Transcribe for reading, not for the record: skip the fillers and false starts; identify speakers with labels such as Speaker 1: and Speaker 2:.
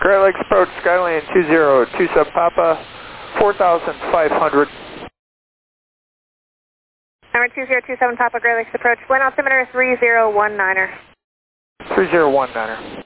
Speaker 1: Great Lakes approach, Skyline 2027 Papa, 4,500.
Speaker 2: Number 2027 Papa, Great Lakes approach, wind altimeter 3019er.
Speaker 1: 3019er.